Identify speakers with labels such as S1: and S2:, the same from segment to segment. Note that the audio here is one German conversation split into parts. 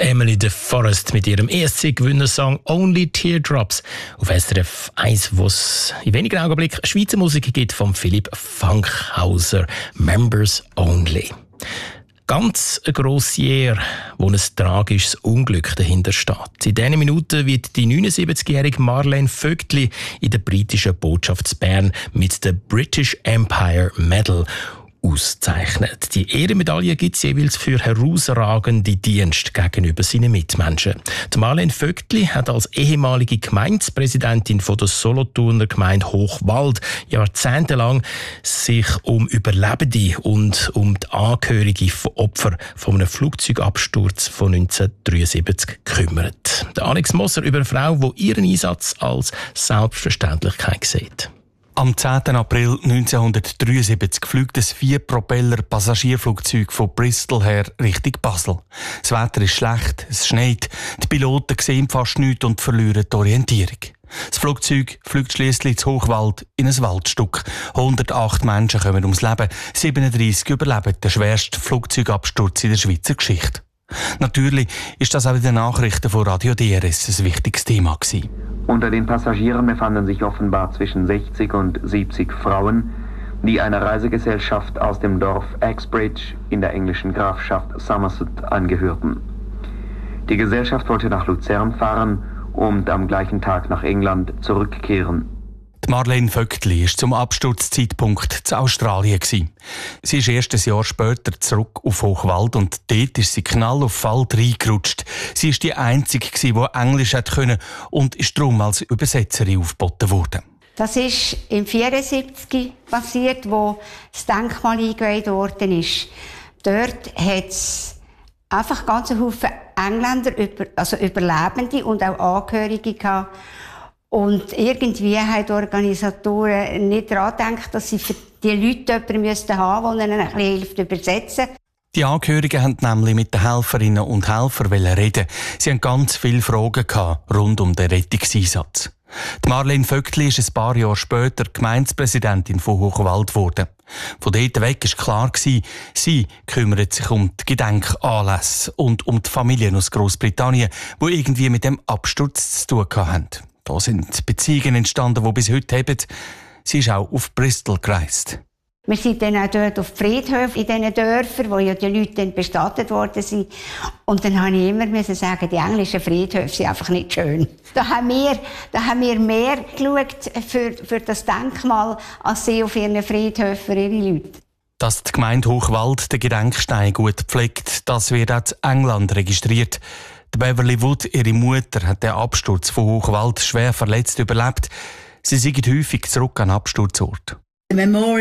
S1: Emily de Forest mit ihrem ESC-Gewinnersong «Only Teardrops» auf SRF 1, wo es in wenigen Augenblicken Schweizer Musik gibt von Philipp Fankhauser, «Members Only». Ganz eine grosse Ehre, wo ein tragisches Unglück dahinter steht. In diesen Minuten wird die 79-jährige Marlene Vögtli in der britischen Botschaft Bern mit der British Empire Medal auszeichnet. Die Ehrenmedaille gibt es jeweils für herausragende Dienste gegenüber seinen Mitmenschen. Die Marlene Vögtli hat als ehemalige Gemeindepräsidentin von der Solothurner Gemeinde Hochwald jahrzehntelang sich um Überlebende und um die Angehörigen von Opfern von einem Flugzeugabsturz von 1973 gekümmert. Der Alex Moser über eine Frau, die ihren Einsatz als Selbstverständlichkeit sieht.
S2: Am 10. April 1973 fliegt ein 4-Propeller-Passagierflugzeug von Bristol her Richtung Basel. Das Wetter ist schlecht, es schneit, die Piloten sehen fast nichts und verlieren die Orientierung. Das Flugzeug fliegt schliesslich zu Hochwald in ein Waldstück. 108 Menschen kommen ums Leben, 37 überleben den schwersten Flugzeugabsturz in der Schweizer Geschichte. Natürlich ist das auch in den Nachrichten von Radio DRS ein wichtiges Thema gewesen.
S3: Unter den Passagieren befanden sich offenbar zwischen 60 und 70 Frauen, die einer Reisegesellschaft aus dem Dorf Axbridge in der englischen Grafschaft Somerset angehörten. Die Gesellschaft wollte nach Luzern fahren und am gleichen Tag nach England zurückkehren.
S2: Die Marlene Vögtli war zum Absturzzeitpunkt zu Australien. Sie ist erst ein Jahr später zurück auf Hochwald und dort ist sie knall auf Fall reingerutscht. Sie war die Einzige, die Englisch konnte und ist darum als Übersetzerin aufgeboten worden.
S4: Das ist im 1974 passiert, wo das Denkmal eingeweiht worden ist. Dort hat es einfach ganz Haufen Engländer, also Überlebende und auch Angehörige gehabt. Und irgendwie haben die Organisatoren nicht daran gedacht, dass sie für die Leute jemanden haben müssen, der ihnen ein bisschen hilft, übersetzen.
S2: Die Angehörigen wollten nämlich mit den Helferinnen und Helfern reden. Sie hatten ganz viele Fragen rund um den Rettungseinsatz. Die Marlene Vögtli ist ein paar Jahre später Gemeindepräsidentin von Hochwald geworden. Von dort weg war klar, sie kümmert sich um die Gedenkanlässe und um die Familien aus Grossbritannien, die irgendwie mit dem Absturz zu tun hatten. Da sind Beziehungen entstanden, die bis heute haben. Sie ist auch auf Bristol gereist.
S4: Wir sind dann auch dort auf die Friedhöfe in diesen Dörfern, wo ja die Leute dann bestattet worden sind. Und dann musste ich immer sagen, die englischen Friedhöfe sind einfach nicht schön. Da haben wir mehr geschaut für das Denkmal, als sie auf ihren Friedhöfen für ihre Leute.
S2: Dass die Gemeinde Hochwald den Gedenkstein gut pflegt, das wird auch in England registriert. Die Beverly Wood, ihre Mutter, hat den Absturz von Hochwald schwer verletzt überlebt. Sie sind häufig zurück an den Absturzort.
S5: Es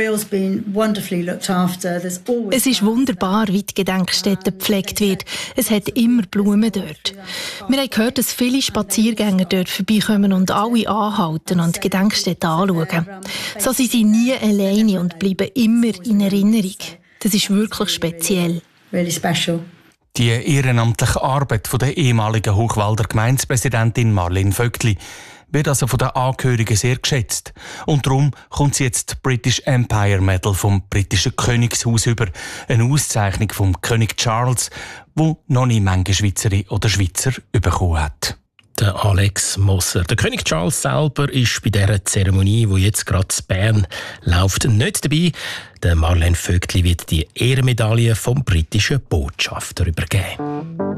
S5: ist wunderbar, wie die Gedenkstätte gepflegt wird. Es hat immer Blumen dort. Wir haben gehört, dass viele Spaziergänger dort vorbeikommen und alle anhalten und die Gedenkstätte anschauen. So sind sie nie alleine und bleiben immer in Erinnerung. Das ist wirklich speziell.
S2: Really special. Die ehrenamtliche Arbeit von der ehemaligen Hochwalder Gemeindepräsidentin Marlene Vögtli wird also von den Angehörigen sehr geschätzt. Und darum kommt sie jetzt die British Empire Medal vom britischen Königshaus über, eine Auszeichnung vom König Charles, wo noch nie manche Schweizerin oder Schweizer bekommen hat.
S1: Der Alex Moser. Der König Charles selber ist bei dieser Zeremonie, die jetzt gerade in Bern läuft, nicht dabei. Der Marlene Vögtli wird die Ehrenmedaille vom britischen Botschafter übergeben.